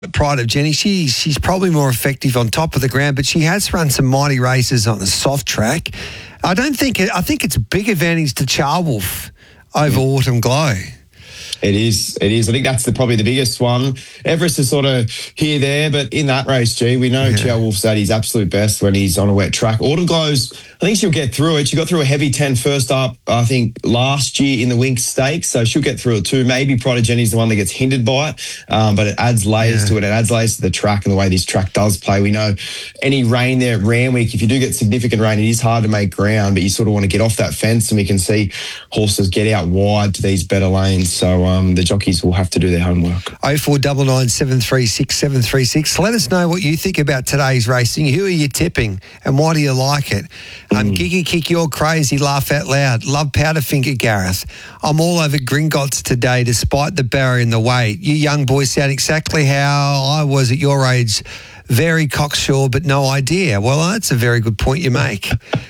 Pride of Jenny, she's probably more effective on top of the ground, but she has run some mighty races on the soft track. I think it's a big advantage to Charwolf over Autumn Glow. It is. I think that's probably the biggest one. Everest is sort of here, there, but in that race, G, we know Charwolf's at his absolute best when he's on a wet track. Autumn Glow's, I think she'll get through it. She got through a heavy 10 first up, I think, last year in the Winx Stakes, so she'll get through it too. Maybe Pride of Jenny's the one that gets hindered by it, but it adds layers to it. It adds layers to the track and the way this track does play. We know any rain there at Randwick, if you do get significant rain, it is hard to make ground, but you sort of want to get off that fence, and we can see horses get out wide to these better lanes. So the jockeys will have to do their homework. 0499 736 736. Let us know what you think about today's racing. Who are you tipping and why do you like it? Giggy Kick, you're crazy. Laugh out loud. Love Powderfinger, Gareth. I'm all over Gringotts today despite the barrier and the weight. You young boys sound exactly how I was at your age. Very cocksure, but no idea. Well, that's a very good point you make.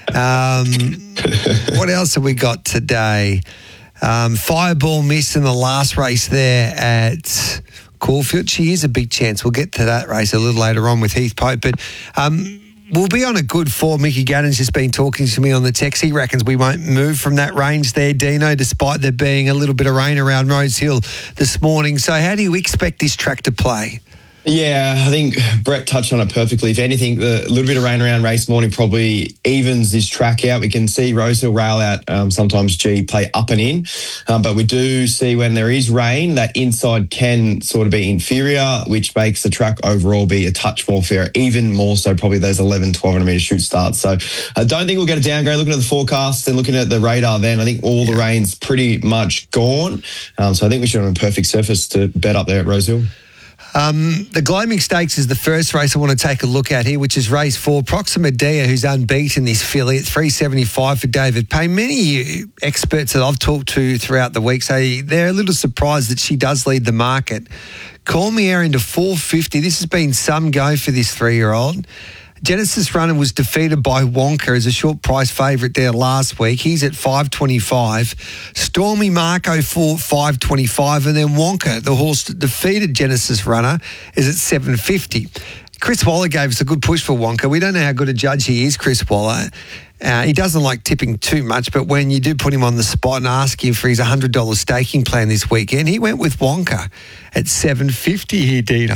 What else have we got today? Fireball missed in the last race there at Caulfield. She is a big chance. We'll get to that race a little later on with Heath Pope, but we'll be on a good form. Mickey Gannon's just been talking to me on the text. He reckons we won't move from that range there, Dino, despite there being a little bit of rain around Rose Hill this morning. So how do you expect this track to play? Yeah, I think Brett touched on it perfectly. If anything, the little bit of rain around race morning probably evens this track out. We can see Rosehill rail out sometimes play up and in, but we do see when there is rain, that inside can sort of be inferior, which makes the track overall be a touch more fair, even more so probably those 11, 1,200 metre shoot starts. So I don't think we'll get a downgrade. Looking at the forecast and looking at the radar then, I think all the rain's pretty much gone. So I think we should have a perfect surface to bet up there at Rosehill. The Gloaming Stakes is the first race I want to take a look at here, which is race 4. Proxima Dia, who's unbeaten this filly at $3.75 for David Payne. Many experts that I've talked to throughout the week say they're a little surprised that she does lead the market. Cormier into $4.50. This has been some go for this 3-year-old. Genesis Runner was defeated by Wonka as a short price favourite there last week. He's at $5.25. Stormy Marco for $5.25, and then Wonka, the horse that defeated Genesis Runner, is at $7.50. Chris Waller gave us a good push for Wonka. We don't know how good a judge he is, Chris Waller. He doesn't like tipping too much, but when you do put him on the spot and ask him for his $100 staking plan this weekend, he went with Wonka at $7.50 here, Dino.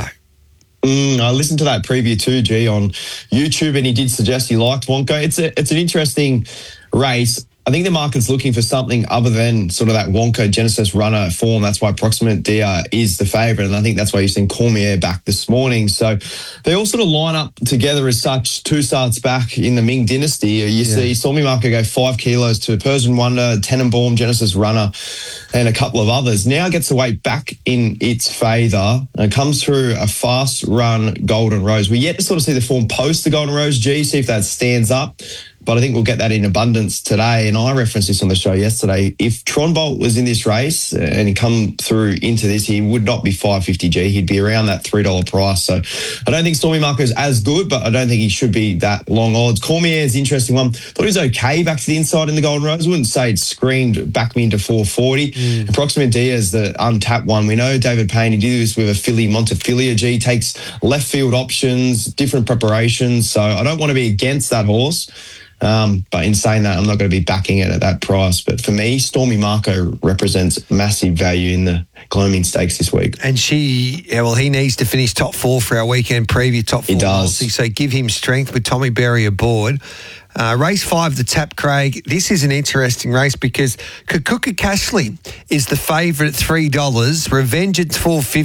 I listened to that preview too, G, on YouTube, and he did suggest he liked Wonka. It's an interesting race. I think the market's looking for something other than sort of that Wonka Genesis Runner form. That's why Proximate Dia is the favourite, and I think that's why you've seen Cormier back this morning. So they all sort of line up together as such. 2 starts back in the Ming Dynasty. You see Stormy Marco go 5 kilos to Persian Wonder, Tenenbaum, Genesis Runner, and a couple of others. Now gets the weight back in its favour and comes through a fast run Golden Rose. We're yet to sort of see the form post the Golden Rose, G, see if that stands up. But I think we'll get that in abundance today. And I referenced this on the show yesterday. If Tron Bolt was in this race and he come through into this, he would not be $5.50G. He'd be around that $3 price. So I don't think Stormy Marco is as good, but I don't think he should be that long odds. Cormier is an interesting one. Thought he was okay back to the inside in the Golden Rose. I wouldn't say it screamed back me into $4.40. Proximate Dia is the untapped one. We know David Payne, he did this with a filly, Montefilia G, takes left field options, different preparations. So I don't want to be against that horse. But in saying that, I'm not going to be backing it at that price. But for me, Stormy Marco represents massive value in the Gloaming Stakes this week. And he needs to finish top 4 for our weekend preview, top 4. He does. So give him strength with Tommy Berry aboard. Race 5, the Tap Craig. This is an interesting race because Kakuka Cashley is the favourite at $3. Revenge at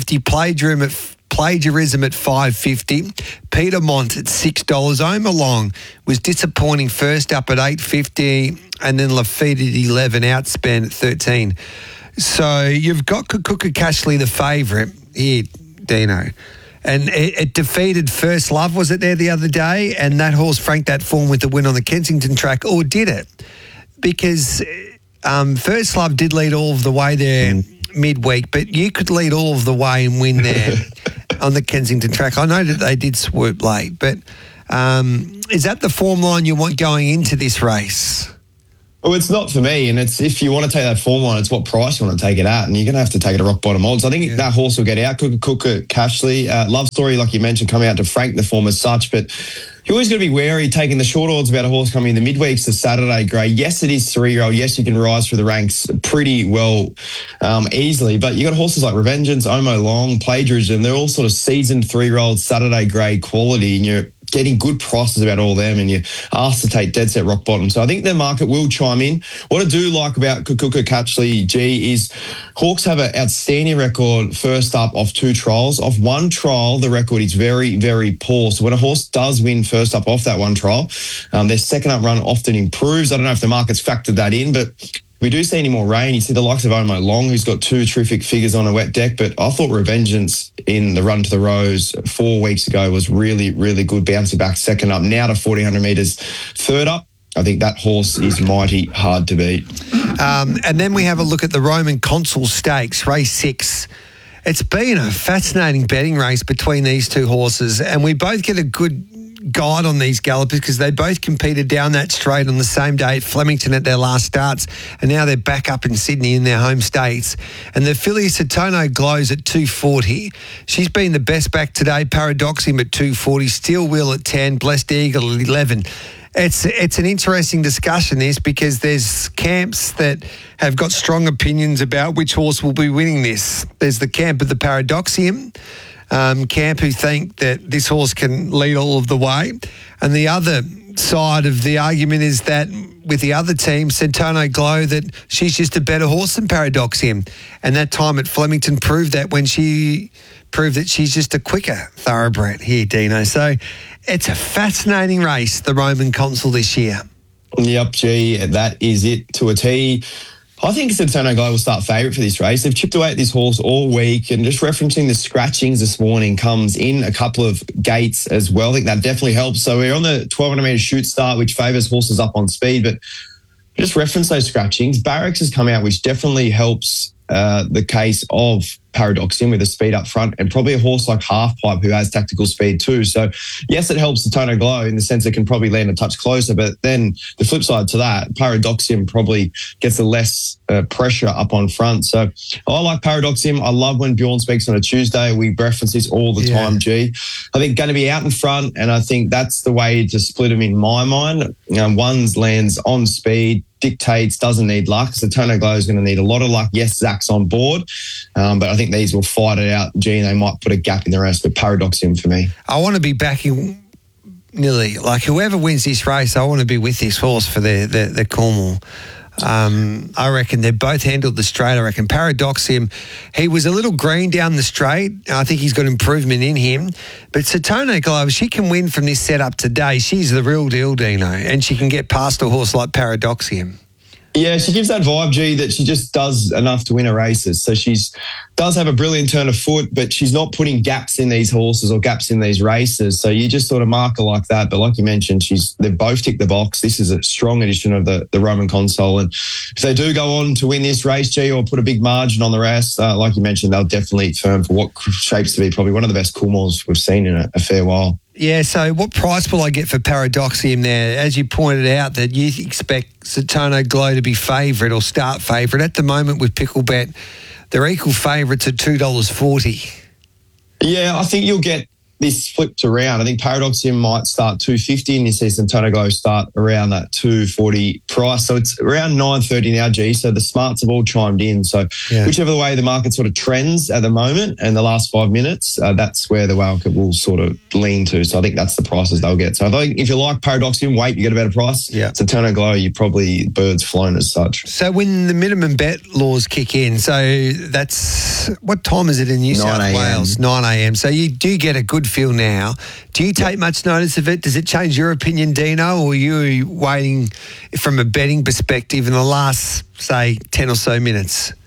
$4.50. Plagiarism at $5.50. Peter Mont at $6. Omalong was disappointing first up at $8.50, and then Lafitte at $11. Outspent at $13. So you've got Kakuka Cashley, the favourite here, Dino. And it defeated First Love, was it there the other day? And that horse franked that form with the win on the Kensington track, or did it? Because First Love did lead all of the way there midweek, but you could lead all of the way and win there on the Kensington track. I know that they did swoop late, but is that the form line you want going into this race? Well, it's not for me, and it's if you want to take that form on, it's what price you want to take it at, and you're going to have to take it at rock bottom odds. I think that horse will get out. Kuka Cashley, Love Story, like you mentioned, coming out to frank the form as such, but you always got to be wary taking the short odds about a horse coming in the midweeks to Saturday grade. Yes, it is 3-year-old. Yes, you can rise through the ranks pretty well easily, but you got horses like Revengeance, Omo Long, Plagiarism. They're all sort of seasoned 3-year-old Saturday grade quality, and you're getting good prices about all them, and you're asked to take dead set rock bottom. So I think the market will chime in. What I do like about Kuka Catchley G is Hawks have an outstanding record first up off 2 trials. Off 1 trial, the record is very, very poor. So when a horse does win first up off that 1 trial, their second up run often improves. I don't know if the market's factored that in, but we do see any more rain. You see the likes of Omo Long, who's got 2 terrific figures on a wet deck, but I thought Revengeance in the run to the Rose 4 weeks ago was really, really good, bouncing back second up, now to 1,400 metres third up. I think that horse is mighty hard to beat. And then we have a look at the Roman Consul Stakes, race 6. It's been a fascinating betting race between these 2 horses, and we both get a good guide on these gallopers because they both competed down that straight on the same day at Flemington at their last starts, and now they're back up in Sydney in their home states. And the filly Satono Glows at 240. She's been the best back today. Paradoxium at 240. Steel Wheel at 10. Blessed Eagle at 11. It's an interesting discussion, this, because there's camps that have got strong opinions about which horse will be winning this. There's the camp of the Paradoxium camp who think that this horse can lead all of the way. And the other side of the argument is that with the other team, Satono Glow, that she's just a better horse than Paradoxium. And that time at Flemington proved that when she proved that she's just a quicker thoroughbred here, Dino. So it's a fascinating race, the Roman Consul this year. Yep, gee, that is it to a T. I think Satono Glow will start favourite for this race. They've chipped away at this horse all week, and just referencing the scratchings this morning comes in a couple of gates as well. I think that definitely helps. So we're on the 1,200 metre shoot start, which favours horses up on speed, but just reference those scratchings. Barracks has come out, which definitely helps the case of Paradoxium with a speed up front, and probably a horse like Halfpipe who has tactical speed too. So yes, it helps Satono Glow in the sense it can probably land a touch closer, but then the flip side to that, Paradoxium probably gets a less pressure up on front. So I like Paradoxium. I love when Bjorn speaks on a Tuesday. We reference this all the time, G. I think going to be out in front, and I think that's the way to split them in my mind. One's lands on speed, dictates, doesn't need luck. Satono Glow is going to need a lot of luck. Yes, Zach's on board, but I think these will fight it out. Gee, and they might put a gap in the rest, but Paradoxium for me. I want to be backing nearly, like whoever wins this race, I want to be with this horse for the Cornwall. I reckon they've both handled the straight. I reckon Paradoxium, he was a little green down the straight. I think he's got improvement in him. But Satono Glow, she can win from this setup today. She's the real deal, Dino, and she can get past a horse like Paradoxium. Yeah, she gives that vibe, G, that she just does enough to win her races. So does have a brilliant turn of foot, but she's not putting gaps in these horses or gaps in these races. So you just sort of mark her like that. But like you mentioned, they've both ticked the box. This is a strong edition of the Roman Consul. And if they do go on to win this race, G, or put a big margin on the rest, like you mentioned, they'll definitely firm for what shapes to be probably one of the best Coolmores we've seen in a fair while. Yeah, so what price will I get for Paradoxium there? As you pointed out, that you expect Satono Glow to be favourite or start favourite. At the moment with Picklebet, they're equal favourites at $2.40. Yeah, I think you'll get this flipped around. I think Paradoxium might start $2.50 and you see Satono Glow start around that $2.40 price. So it's around $9.30 now, G. So the smarts have all chimed in. So whichever way the market sort of trends at the moment and the last 5 minutes, that's where the market will sort of lean to. So I think that's the prices they'll get. So I think if you like Paradoxium, wait, you get a better price. Yeah. Satono Glow, you probably birds flown as such. So when the minimum bet laws kick in, so that's, what time is it in New South Wales? 9 a.m. So you do get a good feel now. Do you take much notice of it? Does it change your opinion, Dino, or are you waiting from a betting perspective in the last, say, 10 or so minutes?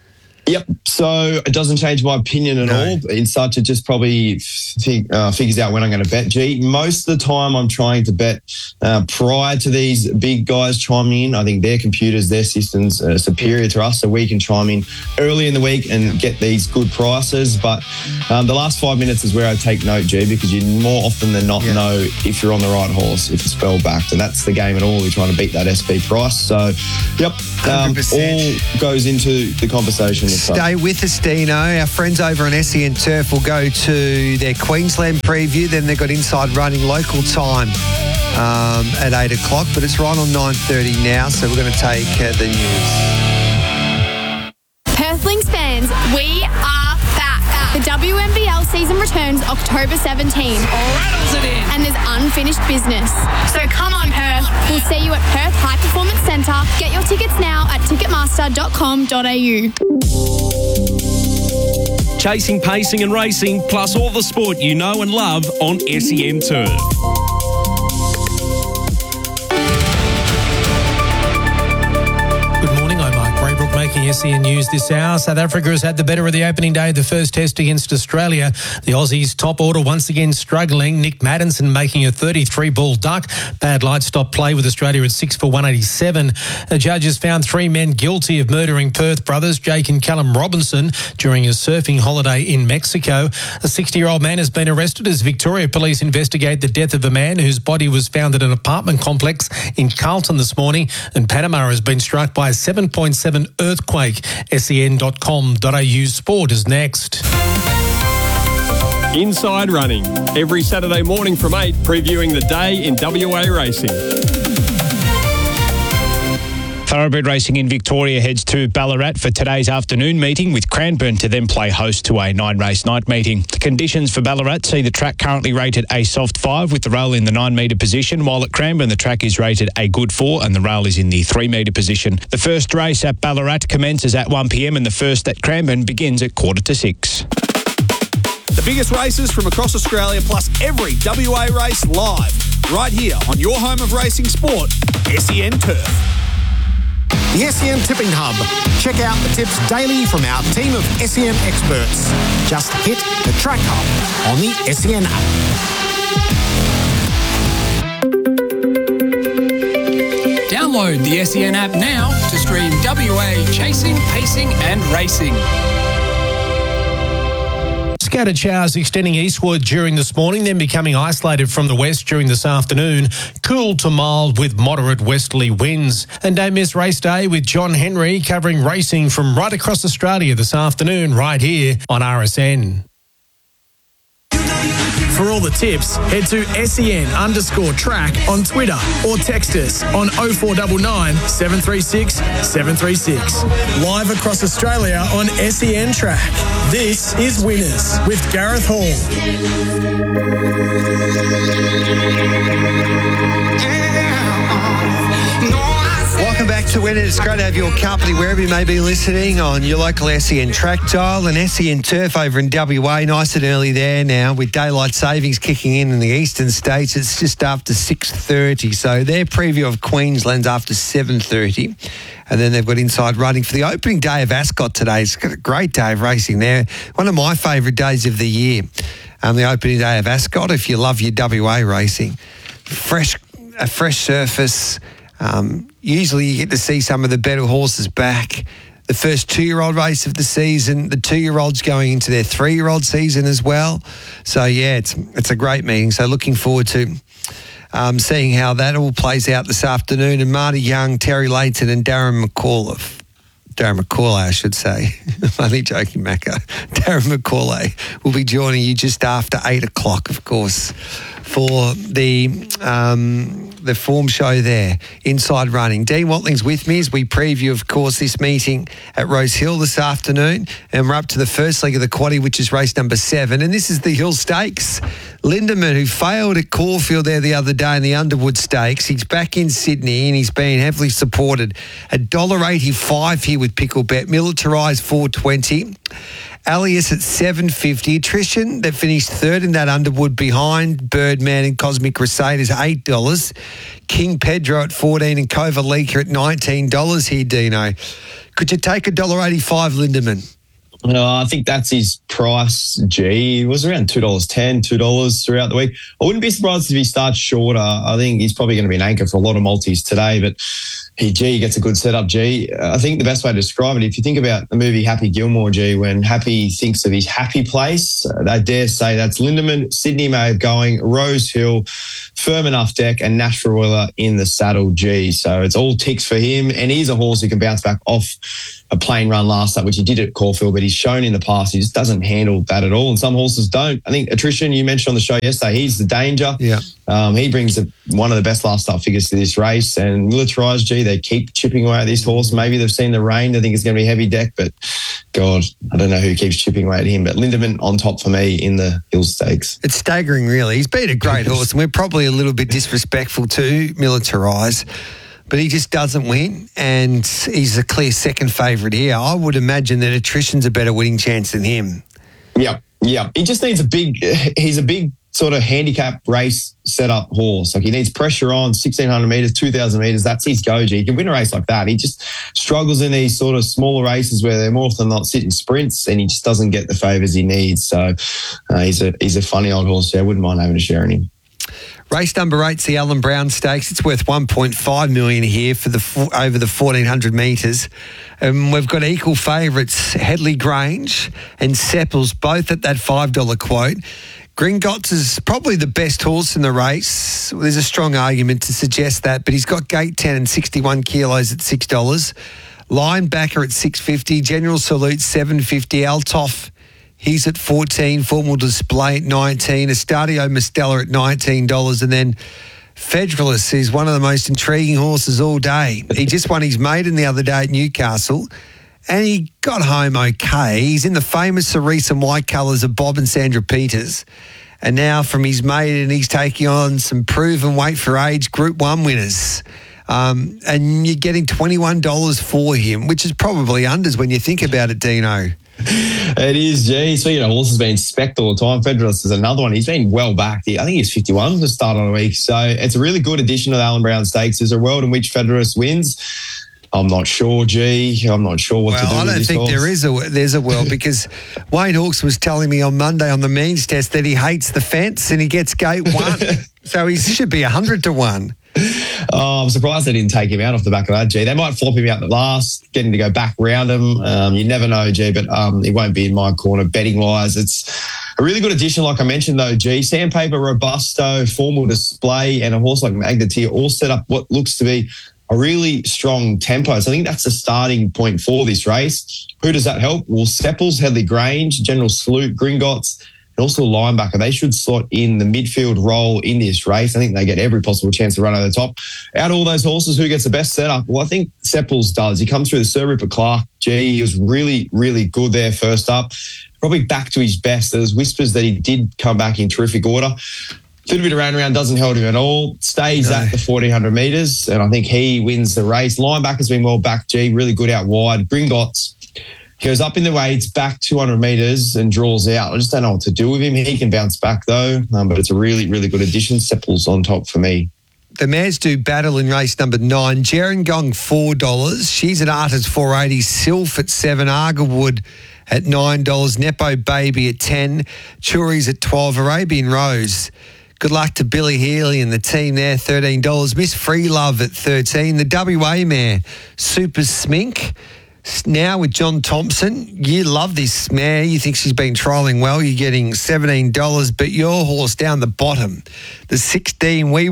Yep. So it doesn't change my opinion at all. In such, it just probably figures out when I'm going to bet. Most of the time I'm trying to bet prior to these big guys chiming in. I think their computers, their systems are superior to us, so we can chime in early in the week and get these good prices. But the last 5 minutes is where I take note, G, because you more often than not know if you're on the right horse, if it's well backed. And that's the game at all. We're trying to beat that SP price. So, yep, all goes into the conversation. Stay with us, Dino. Our friends over on SEN Turf will go to their Queensland preview. Then they've got Inside Running local time at 8 o'clock, but it's right on 9:30 now, so we're going to take the news. Perthlings fans, we are back. The WNBL season returns October 17. Rattles it in. And there's unfinished business. So come on, Perth. We'll see you at Perth High Performance Centre. Get your tickets now at ticketmaster.com.au. Chasing, pacing and racing, plus all the sport you know and love on SEN Turf. Making SEN News this hour. South Africa has had the better of the opening day of the first test against Australia. The Aussies' top order once again struggling. Nick Maddinson making a 33-ball duck. Bad light stop play with Australia at 6 for 187. The judges found 3 men guilty of murdering Perth brothers Jake and Callum Robinson during a surfing holiday in Mexico. A 60-year-old man has been arrested as Victoria Police investigate the death of a man whose body was found at an apartment complex in Carlton this morning. And Panama has been struck by a 7.7 earthquake. sen.com.au sport is next. Inside Running, every Saturday morning from 8, previewing the day in WA racing. Thoroughbred Racing in Victoria heads to Ballarat for today's afternoon meeting, with Cranbourne to then play host to a 9-race night meeting. The conditions for Ballarat see the track currently rated a soft 5 with the rail in the 9-metre position, while at Cranbourne the track is rated a good 4 and the rail is in the 3-metre position. The first race at Ballarat commences at 1 p.m. and the first at Cranbourne begins at 5:45. The biggest races from across Australia, plus every WA race live, right here on your home of racing sport, SEN Turf. The SEN Tipping Hub. Check out the tips daily from our team of SEN experts. Just hit the Track Hub on the SEN app. Download the SEN app now to stream WA chasing, pacing and racing. Scattered showers extending eastward during this morning, then becoming isolated from the west during this afternoon. Cool to mild with moderate westerly winds. And don't miss race day with John Henry covering racing from right across Australia this afternoon, right here on RSN. For all the tips, head to SEN_track on Twitter or text us on 0499 736 736. Live across Australia on SEN Track. This is Winners with Gareth Hall. Welcome back to Winners. It's great to have your company wherever you may be listening on your local SEN track dial and SEN Turf over in WA. Nice and early there now with daylight savings kicking in the eastern states. It's just after 6:30. So their preview of Queensland's after 7:30. And then they've got Inside Running for the opening day of Ascot today. It's got a great day of racing there. One of my favourite days of the year. The opening day of Ascot, if you love your WA racing. A fresh surface. Usually you get to see some of the better horses back. The first 2-year-old race of the season, the 2-year-olds going into their 3-year-old season as well. So, yeah, it's a great meeting. So looking forward to seeing how that all plays out this afternoon. And Marty Young, Terry Layton and Darren McCauley, I should say. I'm only joking, Macca. Darren McCauley will be joining you just after 8 o'clock, of course, for the form show there, Inside Running. Dean Watling's with me as we preview, of course, this meeting at Rose Hill this afternoon. And we're up to the first leg of the quaddie, which is race number 7. And this is the Hill Stakes. Lindemann, who failed at Caulfield there the other day in the Underwood Stakes, he's back in Sydney and he's been heavily supported. $1.85 here with Pickle Bet. Militarised $4.20. Alias at $7.50. Attrition that finished third in that Underwood behind Birdman and Cosmic Crusade is $8. King Pedro at $14 and Kovalika at $19 here, Dino. Could you take $1.85, Lindemann? I think that's his price, G. It was around $2.10, $2 throughout the week. I wouldn't be surprised if he starts shorter. I think he's probably going to be an anchor for a lot of multis today, but he gets a good setup, G. I think the best way to describe it, if you think about the movie Happy Gilmore, G, when Happy thinks of his happy place, I dare say that's Lindemann, Sydney May going, Rose Hill, firm enough deck, and Nash Rawiller in the saddle, G. So it's all ticks for him, and he's a horse who can bounce back off a plain run last up, which he did at Caulfield, but he's shown in the past he just doesn't handle that at all, and some horses don't. I think Attrition, you mentioned on the show yesterday, he's the danger. Yeah. He brings one of the best last up figures to this race, and Militarized, G, they keep chipping away at this horse. Maybe they've seen the rain. They think it's going to be heavy deck, but God, I don't know who keeps chipping away at him. But Lindemann on top for me in the Hill Stakes. It's staggering, really. He's been a great horse, and we're probably a little bit disrespectful to Militarized, but he just doesn't win, and he's a clear second favourite here. I would imagine that Attrition's a better winning chance than him. Yeah. He just needs he's a big sort of handicap race setup horse. Like, he needs pressure on 1,600 metres, 2,000 metres. That's his go-G. He can win a race like that. He just struggles in these sort of smaller races where they're more often not sitting sprints, and he just doesn't get the favours he needs. So he's a funny old horse. Yeah, I wouldn't mind having a share in him. Race number 8's the Allen Brown Stakes. It's worth $1.5 million here for over the 1,400 metres. We've got equal favourites, Headley Grange and Sepples, both at that $5 quote. Gringotts is probably the best horse in the race. There's a strong argument to suggest that, but he's got gate 10 and 61 kilos at $6. Linebacker at $6.50. General Salute $7.50. Altoff, he's at $14. Formal Display at $19. Estadio Mistella at $19. And then Federalist is one of the most intriguing horses all day. He just won his maiden the other day at Newcastle, and he got home okay. He's in the famous cerise and white colours of Bob and Sandra Peters. And now from his maiden, he's taking on some proven weight for age Group 1 winners. And you're getting $21 for him, which is probably unders when you think about it, Dino. It is, gee. So, horse has been spec'd all the time. Federalist is another one. He's been well backed. I think he's 51 to start on a week. So it's a really good addition to the Allen Brown Stakes. There's a world in which Federalist wins. I'm not sure, G. I'm not sure what to do. I don't think there's a world, because Wayne Hawkes was telling me on Monday on the means test that he hates the fence and he gets gate 1. So he should be 100 to 1. Oh, I'm surprised they didn't take him out off the back of that, G. They might flop him out the last, getting to go back round him. You never know, G, but he won't be in my corner betting-wise. It's a really good addition, like I mentioned, though, G. Sandpaper, Robusto, Formal Display, and a horse like Magna Tia all set up what looks to be a really strong tempo. So I think that's the starting point for this race. Who does that help? Well, Sepples, Headley Grange, General Salute, Gringotts, and also linebacker. They should slot in the midfield role in this race. I think they get every possible chance to run over the top. Out of all those horses, who gets the best setup? Well, I think Sepples does. He comes through the Sir Rupert Clarke. He was really, really good there first up. Probably back to his best. There's whispers that he did come back in terrific order. A little bit of around doesn't help him at all. Stays at the 1,400 metres, and I think he wins the race. Linebacker's been well back, G, really good out wide. Gringotts goes up in the weights, back 200 metres and draws out. I just don't know what to do with him. He can bounce back, though, but it's a really, really good addition. Sepples on top for me. The mares do battle in race number 9. Gerringong, $4. She's at Artis, $4.80. Sylph at $7. Argerwood at $9. Nepo Baby at $10. Churi's at $12. Arabian Rose, good luck to Billy Healy and the team there, $13. Miss Free Love at $13. The WA mare, Super Smink, now with John Thompson. You love this mare. You think she's been trialling well. You're getting $17. But your horse down the bottom, the 16, Wee,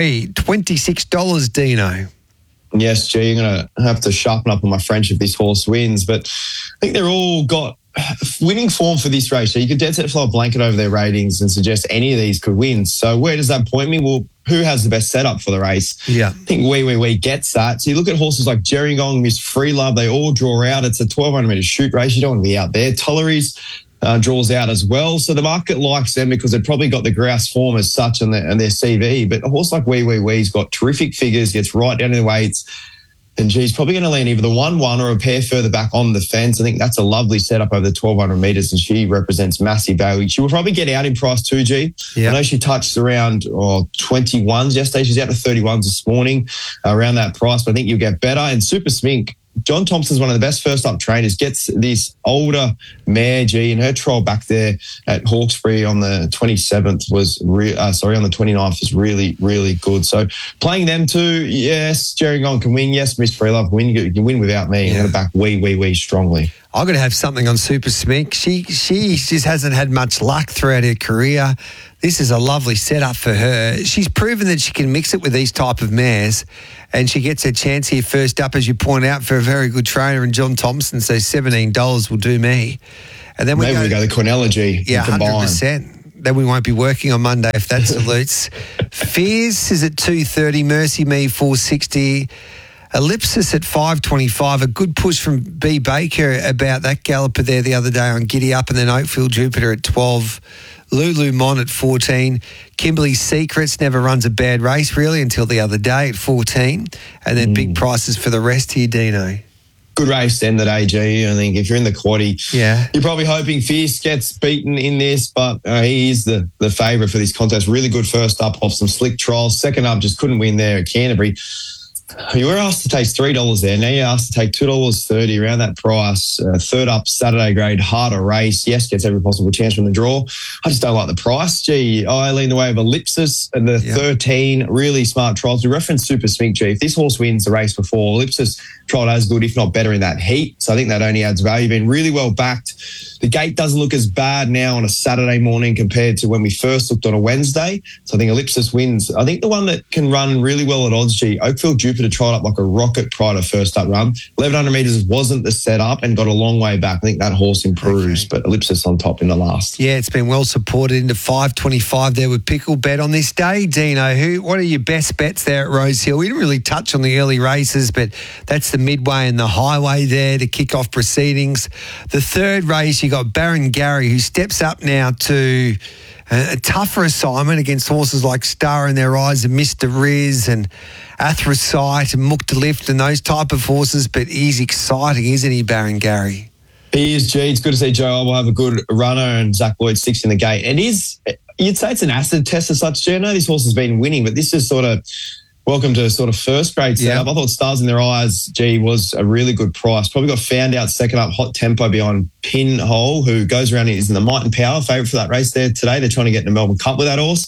$26, Dino. Yes, G, you're going to have to sharpen up on my French if this horse wins. But I think they're all got winning form for this race. So you could dead set fly a blanket over their ratings and suggest any of these could win. So where does that point me? Well, who has the best setup for the race? Yeah. I think Wee gets that. So you look at horses like Gerringong, Miss Free Love, they all draw out. It's a 1,200 metre shoot race. You don't want to be out there. Tullery's draws out as well. So the market likes them because they've probably got the grouse form as such on their CV. But a horse like Wee's got terrific figures, gets right down to the weights. And he's probably going to land either the 1-1 or a pair further back on the fence. I think that's a lovely setup over the 1,200 metres, and she represents massive value. She will probably get out in price too, G. Yeah. I know she touched around 21s yesterday. She's out to 31s this morning, around that price, but I think you'll get better. And Super Smink, John Thompson's one of the best first-up trainers, gets this older mare, G, and her trial back there at Hawkesbury on the 27th was on the 29th was really, really good. So playing them two, yes, Gerringong can win. Yes, Miss Freelove can win. You can win without me. I'm going to back wee strongly. I'm going to have something on Super Smink. She just hasn't had much luck throughout her career. This is a lovely setup for her. She's proven that she can mix it with these type of mares, and she gets her chance here first up, as you point out, for a very good trainer in John Thompson. So $17 will do me. And then maybe we go the Quinella, G. Yeah, 100%. Then we won't be working on Monday if that salutes. Fierce is at 230. Mercy Me 460. Ellipsis at 525, a good push from B. Baker about that galloper there the other day on Giddy Up, and then Oakfield Jupiter at 12, Lulu Mon at 14, Kimberley Secrets never runs a bad race really until the other day at 14, and then big prices for the rest here, Dino. Good race to end the day, G. I think if you're in the quaddie, you're probably hoping Fierce gets beaten in this, but he is the favourite for this contest. Really good first up off some slick trials. Second up, just couldn't win there at Canterbury. You were asked to take $3 there. Now you're asked to take $2.30 around that price. Third up, Saturday grade, harder race. Yes, gets every possible chance from the draw. I just don't like the price. Gee, I lean the way of Ellipsis and the 13. Really smart trials. We referenced Super Smink, G. If this horse wins the race before, Ellipsis trialled as good, if not better, in that heat. So I think that only adds value. Been really well backed. The gate doesn't look as bad now on a Saturday morning compared to when we first looked on a Wednesday. So I think Ellipsis wins. I think the one that can run really well at odds, G, Oakfield Jupiter tried up like a rocket prior to first up run. 1,100 metres wasn't the setup and got a long way back. I think that horse improves, but Ellipsis on top in the last. Yeah, it's been well supported into 525 there with Pickle Bet on this day. Dino, what are your best bets there at Rosehill? We didn't really touch on the early races, but that's the midway and the highway there to kick off proceedings. The third race, you got Baron Gary, who steps up now to a tougher assignment against horses like Star in Their Eyes and Mr. Riz and Athrosite and Mook to Lift and those type of horses, but he's exciting, isn't he, Baron Gary? He is, G. It's good to see Joe will have a good runner and Zach Lloyd 6 in the gate. And you'd say it's an acid test as such, G. I know this horse has been winning, but this is sort of welcome to sort of first grade setup. I thought Stars in Their Eyes, G, was a really good price. Probably got found out second up, Hot Tempo behind Pinhole, who goes around, is in the Might and Power, favourite for that race there today. They're trying to get in the Melbourne Cup with that horse.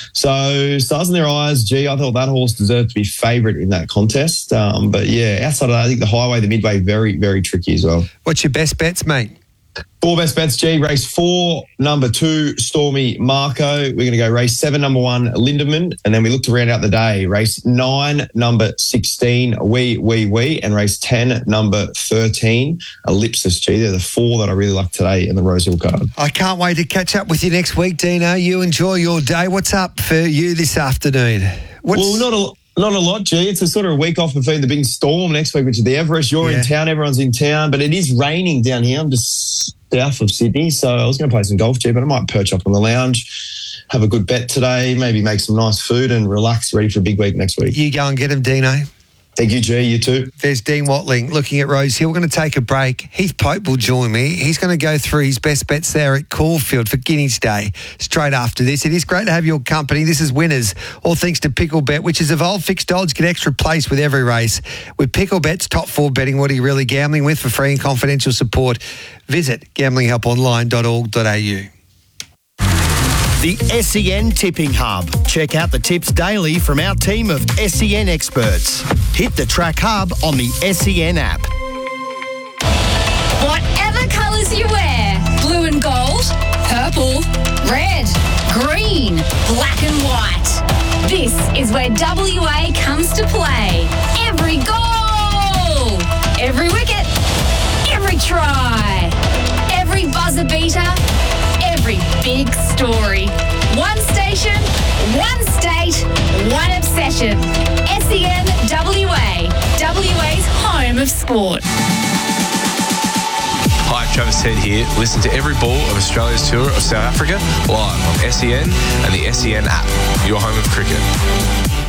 So Stars in Their Eyes, G, I thought that horse deserved to be favourite in that contest. But yeah, outside of that, I think the highway, the midway, very, very tricky as well. What's your best bets, mate? 4 best bets, G. Race 4, number 2, Stormy Marco. We're going to go race 7, number 1, Lindemann. And then we look to round out the day. Race 9, number 16, Wee. And race 10, number 13, Ellipsis, G. They're the 4 that I really like today in the Rosehill card. I can't wait to catch up with you next week, Dino. You enjoy your day. What's up for you this afternoon? Well, not a lot, G. It's a sort of a week off between the big storm next week, which is the Everest. You're in town, everyone's in town, but it is raining down here. I'm just south of Sydney, so I was going to play some golf, G, but I might perch up on the lounge, have a good bet today, maybe make some nice food and relax, ready for a big week next week. You go and get him, Dino. Thank you, G. You too. There's Dean Watling looking at Rosehill. We're going to take a break. Heath Pope will join me. He's going to go through his best bets there at Caulfield for Guineas Day straight after this. It is great to have your company. This is Winners, all thanks to Pickle Bet, which has evolved fixed odds, get extra place with every race. With Pickle Bet's top 4 betting, what are you really gambling with? For free and confidential support, visit gamblinghelponline.org.au. The SEN Tipping Hub. Check out the tips daily from our team of SEN experts. Hit the Track Hub on the SEN app. Whatever colours you wear, blue and gold, purple, red, green, black and white. This is where WA comes to play. Every goal, every wicket, every try, every buzzer beater, every big story. One station, one state, one obsession. SEN WA, WA's home of sport. Hi, Travis Head here. Listen to every ball of Australia's tour of South Africa live on SEN and the SEN app, your home of cricket.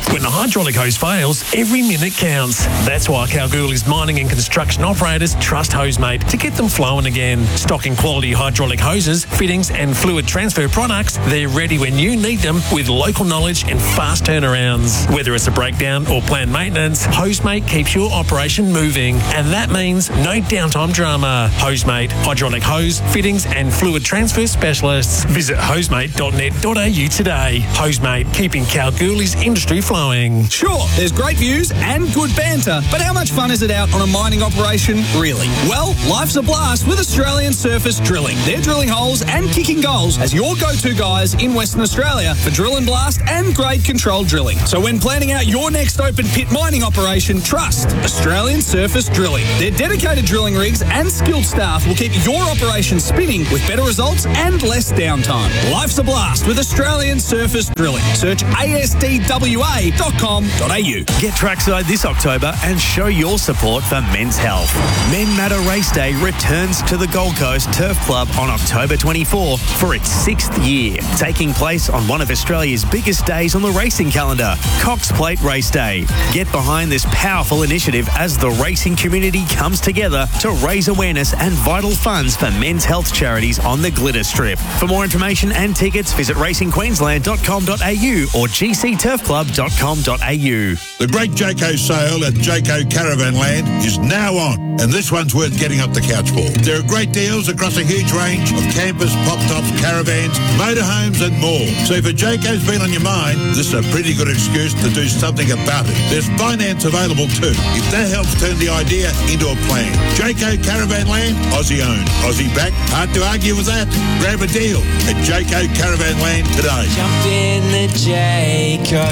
When the hydraulic hose fails, every minute counts. That's why Kalgoorlie's mining and construction operators trust HoseMate to get them flowing again. Stocking quality hydraulic hoses, fittings and fluid transfer products, they're ready when you need them with local knowledge and fast turnarounds. Whether it's a breakdown or planned maintenance, HoseMate keeps your operation moving. And that means no downtime drama. HoseMate, hydraulic hose, fittings and fluid transfer specialists. Visit hosemate.net.au today. HoseMate, keeping Kalgoorlie's industry flowing. Sure, there's great views and good banter, but how much fun is it out on a mining operation, really? Well, life's a blast with Australian Surface Drilling. They're drilling holes and kicking goals as your go-to guys in Western Australia for drill and blast and grade control drilling. So when planning out your next open pit mining operation, trust Australian Surface Drilling. Their dedicated drilling rigs and skilled staff will keep your operation spinning with better results and less downtime. Life's a blast with Australian Surface Drilling. Search asdwa.com.au. Get trackside this October and show your support for men's health. Men Matter Race Day returns to the Gold Coast Turf Club on October 24 for its 6th year, taking place on one of Australia's biggest days on the racing calendar, Cox Plate Race Day. Get behind this powerful initiative as the racing community comes together to raise awareness and vital funds for men's health charities on the Glitter Strip. For more information and tickets, visit racingqueensland.com.au or gcturfclub.com.au. The great Jayco sale at Jayco Caravan Land is now on, and this one's worth getting up the couch for. There are great deals across a huge range of campers, pop-tops, caravans, motorhomes and more. So if a Jayco's been on your mind, this is a pretty good excuse to do something about it. There's finance available too, if that helps turn the idea into a plan. Jayco Caravan Land, Aussie owned, Aussie backed. Hard to argue with that. Grab a deal at Jayco Caravan Land today. Jump in the Jayco.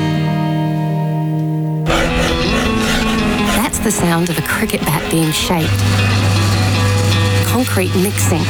That's the sound of a cricket bat being shaped. Concrete mixing.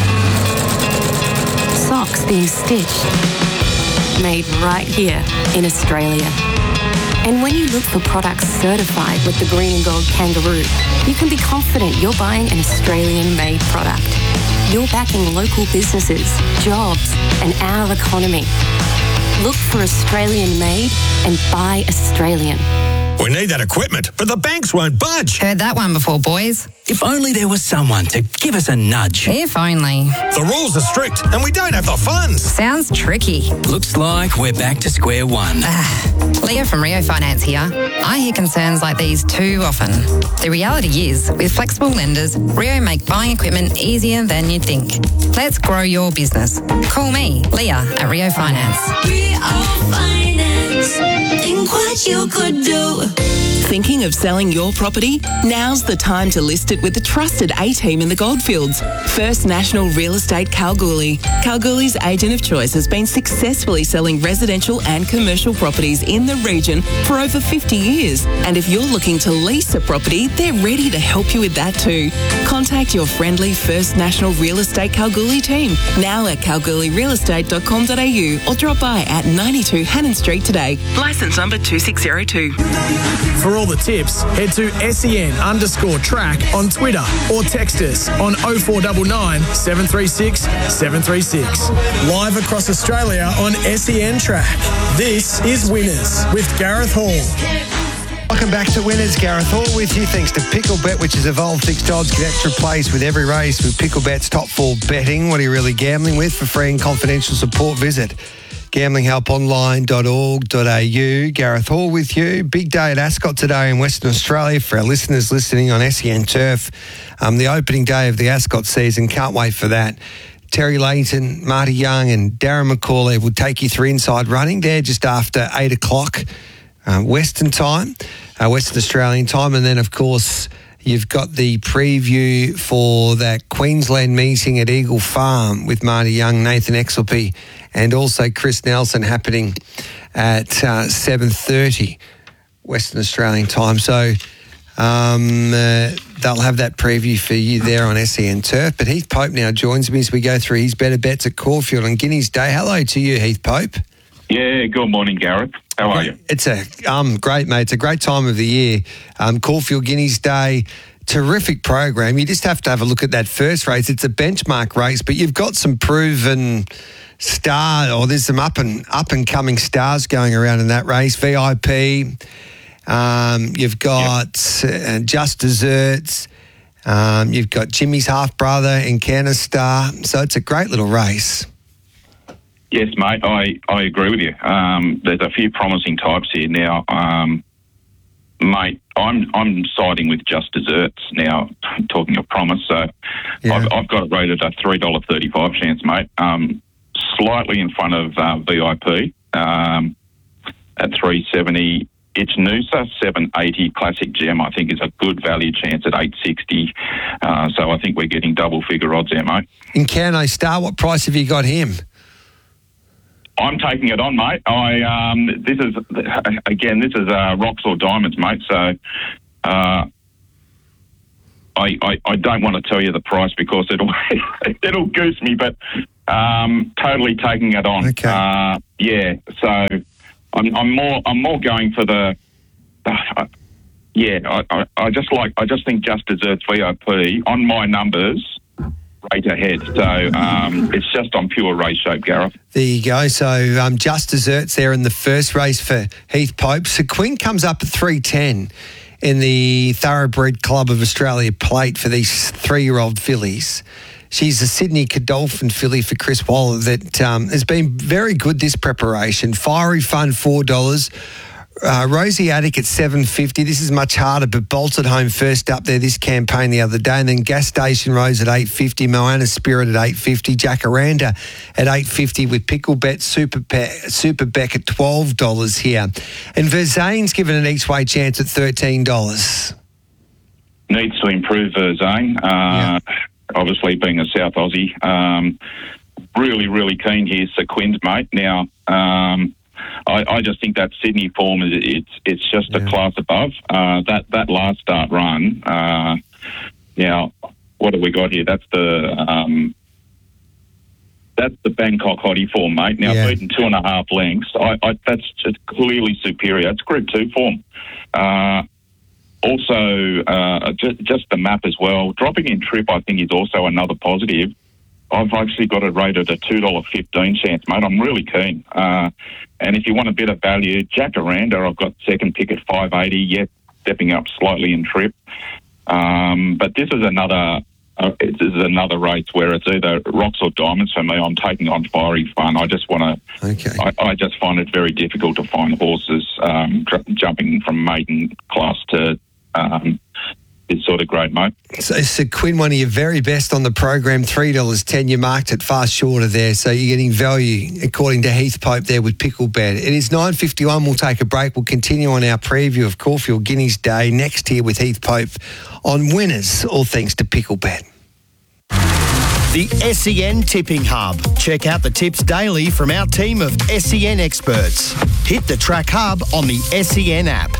Socks being stitched. Made right here in Australia. And when you look for products certified with the green and gold kangaroo, you can be confident you're buying an Australian-made product. You're backing local businesses, jobs, and our economy. Look for Australian-made and buy Australian. We need that equipment, but the banks won't budge. Heard that one before, boys. If only there was someone to give us a nudge. If only. The rules are strict and we don't have the funds. Sounds tricky. Looks like we're back to square one. Leah from Rio Finance here. I hear concerns like these too often. The reality is, with flexible lenders, Rio make buying equipment easier than you'd think. Let's grow your business. Call me, Leah, at Rio Finance. Rio Finance. Think what you could do. Thinking of selling your property? Now's the time to list it with the trusted A-team in the Goldfields. First National Real Estate Kalgoorlie. Kalgoorlie's agent of choice has been successfully selling residential and commercial properties in the region for over 50 years. And if you're looking to lease a property, they're ready to help you with that too. Contact your friendly First National Real Estate Kalgoorlie team, now at kalgoorlierealestate.com.au or drop by at 92 Hannon Street today. Licence number 2602. For all the tips, head to SEN_track on Twitter or text us on 0499 736 736. Live across Australia on SEN Track. This is Winners with Gareth Hall. Welcome back to Winners. Gareth Hall with you. Thanks to Picklebet, which has evolved fixed odds. Get extra plays with every race with Picklebet's top 4 betting. What are you really gambling with? For free and confidential support, visit gamblinghelponline.org.au. Gareth Hall with you. Big day at Ascot today in Western Australia for our listeners listening on SEN Turf. The opening day of the Ascot season. Can't wait for that. Terry Layton, Marty Young and Darren McCauley will take you through inside running there just after 8 o'clock Western time, Western Australian time. And then, of course, you've got the preview for that Queensland meeting at Eagle Farm with Marty Young, Nathan Exelby, and also Chris Nelson happening at 7:30 Western Australian time. So they'll have that preview for you there on SEN Turf. But Heath Pope now joins me as we go through his better bets at Caulfield on Guineas Day. Hello to you, Heath Pope. Yeah, good morning, Gareth. How are you? It's great, mate. It's a great time of the year. Caulfield Guineas Day, terrific program. You just have to have a look at that first race. It's a benchmark race, but you've got some proven star, or there's some up and coming stars going around in that race. VIP. You've got Just Desserts. You've got Jimmy's half brother and Encounter Star. So it's a great little race. Yes, mate, I agree with you. There's a few promising types here now. Mate, I'm siding with Just Desserts now, talking of promise. So I've got it rated at $3.35 chance, mate. Slightly in front of VIP at $3.70. It's Noosa, $7.80. Classic Gem, I think, is a good value chance at $8.60. So I think we're getting double figure odds there, mate. Encounter Star, what price have you got him? I'm taking it on, mate. This is rocks or diamonds, mate. So I don't want to tell you the price because it'll goose me, but totally taking it on. Okay. So I'm more going for the. I just think Just Desserts VIP on my numbers. Rate ahead, so it's just on pure race shape, Gareth. There you go. So Just Desserts there in the first race for Heath Pope. Sequin comes up at 3.10 in the Thoroughbred Club of Australia plate for these 3-year-old fillies. She's a Sydney Godolphin filly for Chris Waller that has been very good this preparation. Fiery Fun, $4. Rosie Attic at $7.50. This is much harder, but bolted home first up there this campaign the other day. And then Gas Station Rose at $8.50. Moana Spirit at $8.50. Jacaranda at $8.50 with Pickle Bet. Super Beck at $12 here. And Verzane's given an each way chance at $13. Needs to improve Verzane. Obviously being a South Aussie. Really, really keen here, Sequins, mate. Now, I just think that Sydney form it's just a class above. That last start run. Now, what have we got here? That's the Bangkok Hottie form, mate. Now beaten 2.5 lengths. That's just clearly superior. It's Group 2 form. Also, just the map as well. Dropping in trip, I think, is also another positive. I've actually got it rated at $2.15 chance, mate. I'm really keen. And if you want a bit of value, Jacaranda, I've got second pick at $5.80. Stepping up slightly in trip. But this is another race where it's either rocks or diamonds for me. I'm taking on Fiery Fun. I just want to. Okay. I just find it very difficult to find horses jumping from maiden class to. It's sort of great, mate. So Quinn, one of your very best on the program, $3.10. You marked it far shorter there, so you're getting value according to Heath Pope there with Pickle Bet. It is 9:51. We'll take a break. We'll continue on our preview of Caulfield Guineas Day next here with Heath Pope on winners, all thanks to Pickle Bet. The SEN Tipping Hub. Check out the tips daily from our team of SEN experts. Hit the Track Hub on the SEN app.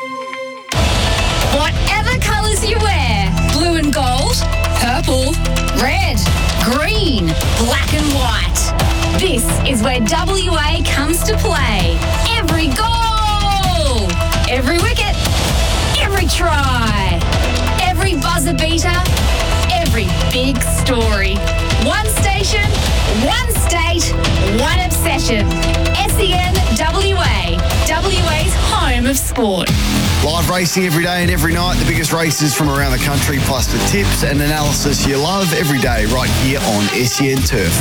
Whatever colours you wear, blue and gold, purple, red, green, black and white. This is where WA comes to play. Every goal, every wicket, every try, every buzzer beater, every big story. One station, one state, one obsession. SEN WA, WA's home of sport. Live racing every day and every night. The biggest races from around the country, plus the tips and analysis you love every day right here on SEN Turf.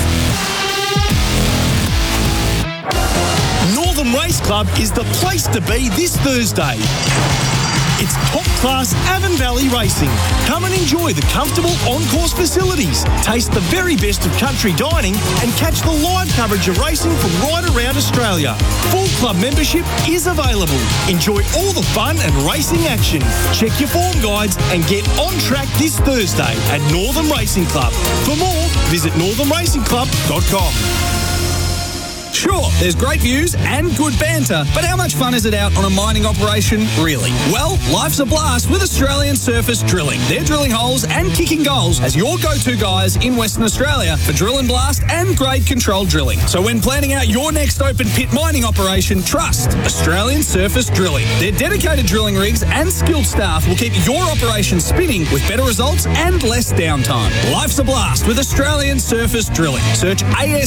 Northern Race Club is the place to be this Thursday. It's top-class Avon Valley racing. Come and enjoy the comfortable on-course facilities, taste the very best of country dining, and catch the live coverage of racing from right around Australia. Full club membership is available. Enjoy all the fun and racing action. Check your form guides and get on track this Thursday at Northern Racing Club. For more, visit northernracingclub.com. Sure, there's great views and good banter, but how much fun is it out on a mining operation, really? Well, life's a blast with Australian Surface Drilling. They're drilling holes and kicking goals as your go-to guys in Western Australia for drill and blast and grade control drilling. So when planning out your next open pit mining operation, trust Australian Surface Drilling. Their dedicated drilling rigs and skilled staff will keep your operation spinning with better results and less downtime. Life's a blast with Australian Surface Drilling. Search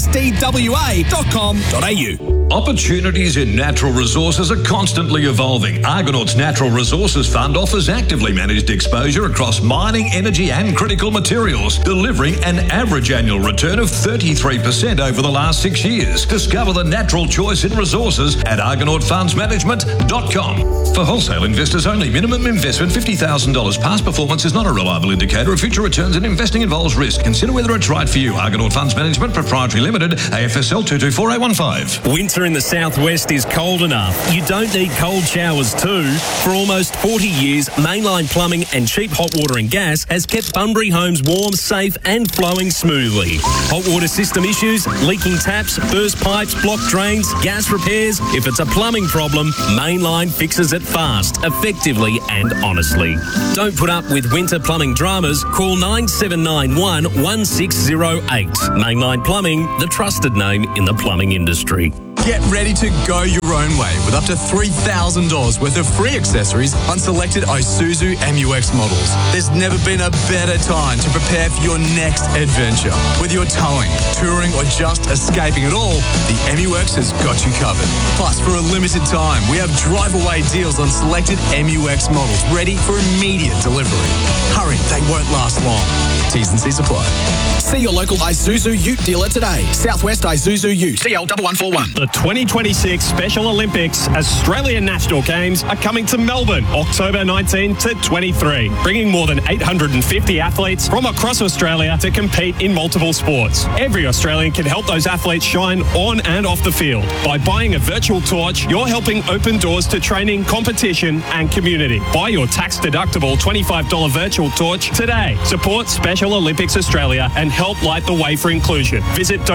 asdwa.com.au. Opportunities in natural resources are constantly evolving. Argonaut's Natural Resources Fund offers actively managed exposure across mining, energy and critical materials, delivering an average annual return of 33% over the last 6 years. Discover the natural choice in resources at argonautfundsmanagement.com. For wholesale investors only, minimum investment $50,000. Past performance is not a reliable indicator of future returns and investing involves risk. Consider whether it's right for you. Argonaut Funds Management Proprietary Limited, AFSL 224815. Winter in the southwest is cold enough. You don't need cold showers too. For almost 40 years, Mainline Plumbing and cheap hot water and gas has kept Bunbury homes warm, safe and flowing smoothly. Hot water system issues, leaking taps, burst pipes, blocked drains, gas repairs. If it's a plumbing problem, Mainline fixes it fast, effectively and honestly. Don't put up with winter plumbing dramas. Call 9791 1608. Mainline Plumbing, the trusted name in the plumbing industry. Get ready to go your own way with up to $3,000 worth of free accessories on selected Isuzu MU-X models. There's never been a better time to prepare for your next adventure. Whether you're towing, touring or just escaping it all, the MU-X has got you covered. Plus, for a limited time, we have drive-away deals on selected MU-X models ready for immediate delivery. Hurry, they won't last long. T's and C's apply. See your local Isuzu Ute dealer today. Southwest Isuzu Ute. CL1141. The 2026 Special Olympics Australian National Games are coming to Melbourne, October 19 to 23, bringing more than 850 athletes from across Australia to compete in multiple sports. Every Australian can help those athletes shine on and off the field. By buying a virtual torch, you're helping open doors to training, competition and community. Buy your tax-deductible $25 virtual torch today. Support Special Olympics Australia and help light the way for inclusion. Visit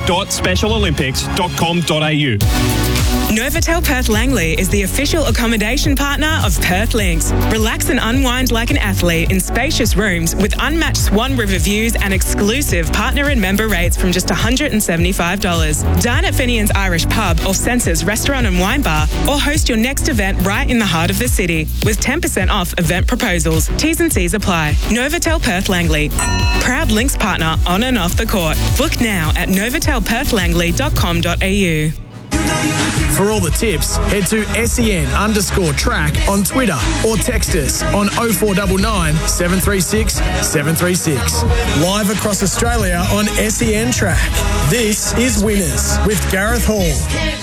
donate.specialolympics.com.au. Novotel Perth Langley is the official accommodation partner of Perth Links. Relax and unwind like an athlete in spacious rooms with unmatched Swan River views and exclusive partner and member rates from just $175. Dine at Finian's Irish Pub or Senses Restaurant and Wine Bar, or host your next event right in the heart of the city with 10% off event proposals. T's and C's apply. Novotel Perth Langley, proud Links partner on and off the court. Book now at novatelperthlangley.com.au. For all the tips, head to SEN_track on Twitter or text us on 0499 736 736. Live across Australia on SEN Track. This is Winners with Gareth Hall.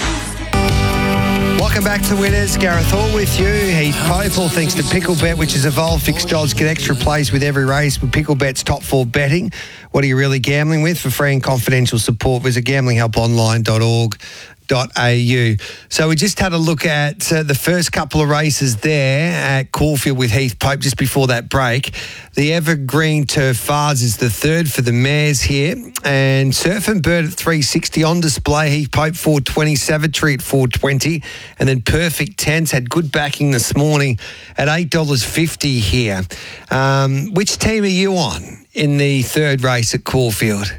Welcome back to Winners. Gareth Hall with you. Heath Pope, all thanks to PickleBet, which has evolved fixed odds. Get extra plays with every race with PickleBet's Top 4 betting. What are you really gambling with? For free and confidential support, visit gamblinghelponline.org.au. So we just had a look at the first couple of races there at Caulfield with Heath Pope just before that break. The Evergreen Turf Vase is the third for the mares here, and Surf and Bird at 360 on display. Heath Pope 420, Savagery at 420, and then Perfect Tense had good backing this morning at $8.50 here. Which team are you on in the third race at Caulfield?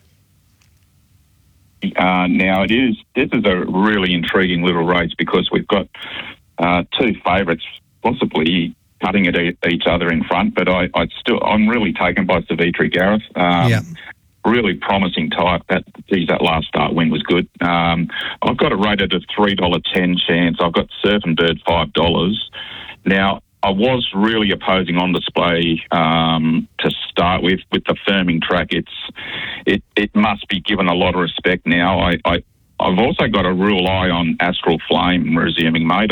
Now, this is a really intriguing little race because we've got two favourites possibly cutting at each other in front, but I'm really taken by Savitri, Gareth. Really promising type. That last start win was good. I've got it rated at $3.10 chance. I've got Surf and Bird $5. Now, I was really opposing on display to start with the firming track. It must be given a lot of respect now. I've also got a real eye on Astral Flame resuming, mate.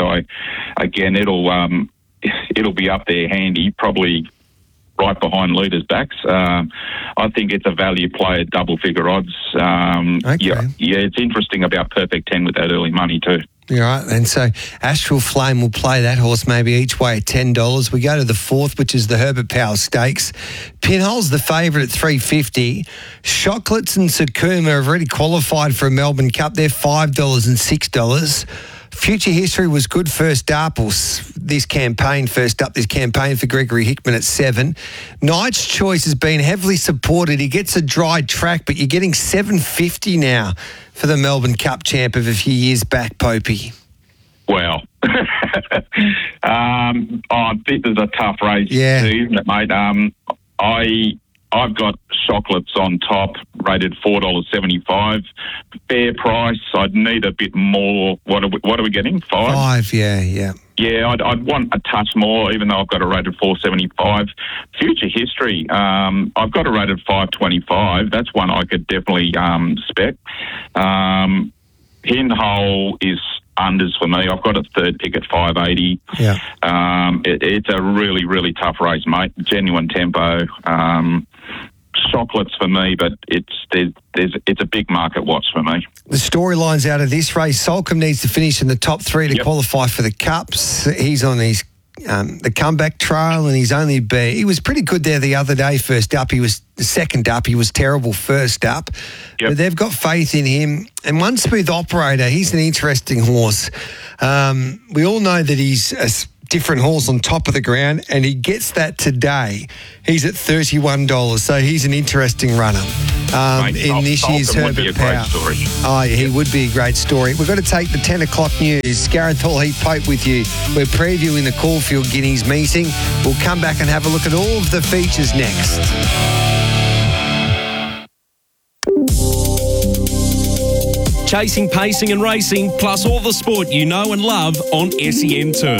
It'll be up there handy, probably right behind leaders' backs. I think it's a value play at double figure odds. Yeah, it's interesting about Perfect 10 with that early money too. All right, and so Astral Flame will play that horse maybe each way at $10. We go to the fourth, which is the Herbert Power Stakes. Pinhole's the favourite at $3.50. Chocolates and Sakuma have already qualified for a Melbourne Cup. They're $5 and $6. Future History was good first up, or this campaign for Gregory Hickman at $7. Knight's Choice has been heavily supported. He gets a dry track, but you're getting $7.50 now for the Melbourne Cup champ of a few years back, Popey. Well, this is a tough race too, isn't it, mate? I've got Chocolates on top, rated $4.75. Fair price. I'd need a bit more. What are we getting? $5? Yeah. Yeah, I'd want a touch more, even though I've got a rated $4.75. Future History, I've got a rated $5.25. That's one I could definitely spec. Pinhole is unders for me. I've got a third pick at $5.80. Yeah. It's a really, really tough race, mate. Genuine tempo. Chocolates for me, but it's a big market watch for me. The storylines out of this race: Solcombe needs to finish in the top 3 to qualify for the Cups. He's on his the comeback trail, and he was pretty good there the other day. First up, he was second up. He was terrible first up, but they've got faith in him. And One Smooth Operator, he's an interesting horse. We all know that he's a different horse on top of the ground, and he gets that today. He's at $31, so he's an interesting runner in this year's Herbert Power. Oh, yeah, he would be a great story. We've got to take the 10 o'clock news. Gareth Hall-Heap-Pope with you. We're previewing the Caulfield Guineas meeting. We'll come back and have a look at all of the features next. Chasing, pacing and racing, plus all the sport you know and love on SEN Turf.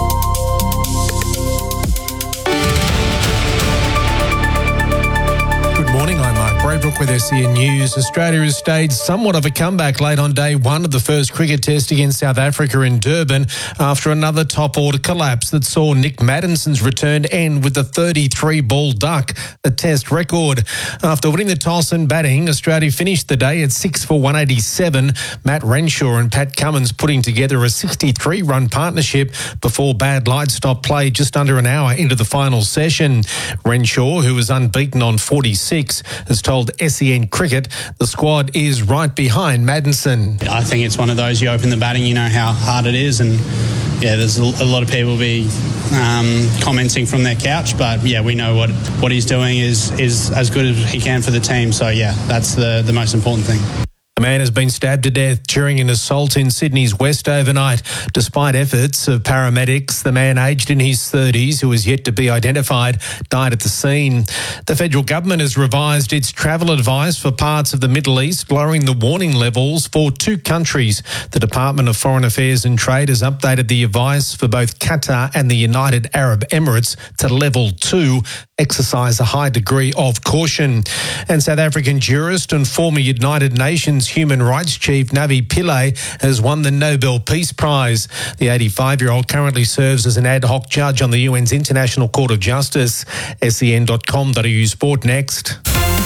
Morning, I'm Mark Braybrook with SEN News. Australia has staged somewhat of a comeback late on day one of the first cricket test against South Africa in Durban after another top-order collapse that saw Nick Maddenson's return end with a 33-ball duck, a test record. After winning the toss and batting, Australia finished the day at 6 for 187. Matt Renshaw and Pat Cummins putting together a 63-run partnership before bad light stopped play just under an hour into the final session. Renshaw, who was unbeaten on 46, has told SEN Cricket the squad is right behind Maddinson. I think it's one of those, you open the batting, you know how hard it is, and there's a lot of people be commenting from their couch, but we know what he's doing is as good as he can for the team, so that's the most important thing. A man has been stabbed to death during an assault in Sydney's West overnight. Despite efforts of paramedics, the man aged in his 30s, who is yet to be identified, died at the scene. The federal government has revised its travel advice for parts of the Middle East, lowering the warning levels for 2 countries. The Department of Foreign Affairs and Trade has updated the advice for both Qatar and the United Arab Emirates to level 2. Exercise a high degree of caution. And South African jurist and former United Nations Human Rights Chief Navi Pillay has won the Nobel Peace Prize. The 85-year-old currently serves as an ad hoc judge on the UN's International Court of Justice. SEN.com.au Sport next.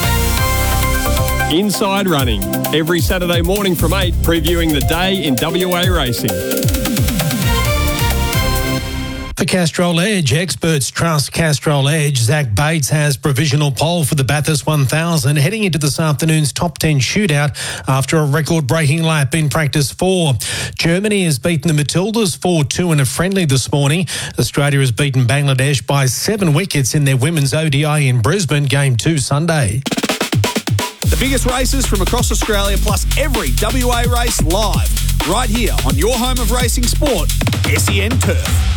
Inside Running, every Saturday morning from 8, previewing the day in WA racing. For Castrol Edge, experts trust Castrol Edge. Zach Bates has provisional pole for the Bathurst 1000, heading into this afternoon's top 10 shootout after a record-breaking lap in practice 4. Germany has beaten the Matildas 4-2 in a friendly this morning. Australia has beaten Bangladesh by 7 wickets in their women's ODI in Brisbane, Game 2 Sunday. The biggest races from across Australia, plus every WA race live, right here on your home of racing sport, SEN Turf.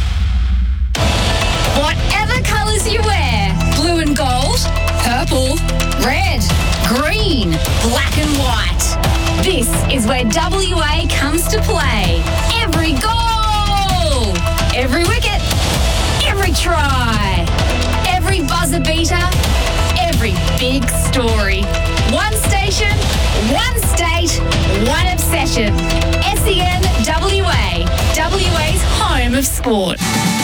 Whatever colours you wear, blue and gold, purple, red, green, black and white. This is where WA comes to play. Every goal, every wicket, every try, every buzzer beater, every big story. One station, one state, one obsession. SEN WA, WA's home of sport.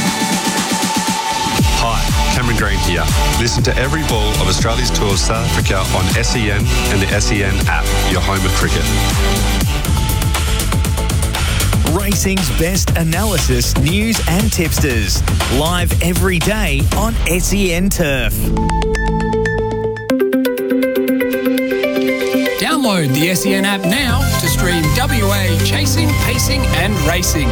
Hi, Cameron Green here. Listen to every ball of Australia's tour of South Africa on SEN and the SEN app, your home of cricket. Racing's best analysis, news and tipsters. Live every day on SEN Turf. Download the SEN app now to stream WA chasing, pacing and racing.